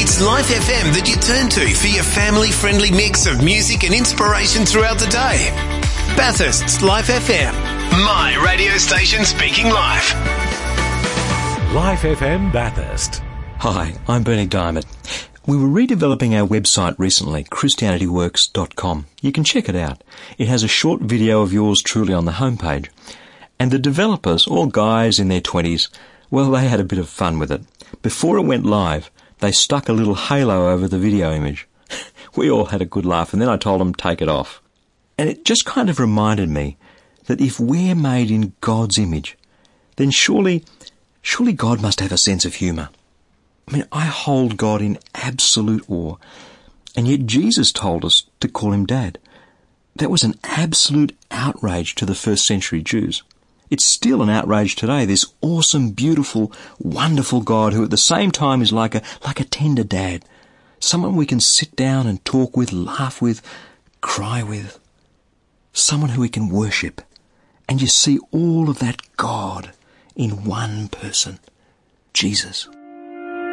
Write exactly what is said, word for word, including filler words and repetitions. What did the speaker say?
It's Life F M that you turn to for your family-friendly mix of music and inspiration throughout the day. Bathurst's Life F M, my radio station speaking life. Life F M Bathurst. Hi, I'm Bernie Diamond. We were redeveloping our website recently, Christianity Works dot com. You can check it out. It has a short video of yours truly on the homepage. And the developers, all guys in their twenties, well, they had a bit of fun with it. Before it went live, they stuck a little halo over the video image. We all had a good laugh, and then I told them, take it off. And it just kind of reminded me that if we're made in God's image, then surely, surely God must have a sense of humour. I mean, I hold God in absolute awe, and yet Jesus told us to call him Dad. That was an absolute outrage to the first century Jews. It's still an outrage today, this awesome, beautiful, wonderful God who at the same time is like a, like a tender dad, someone we can sit down and talk with, laugh with, cry with, someone who we can worship. And you see all of that God in one person, Jesus.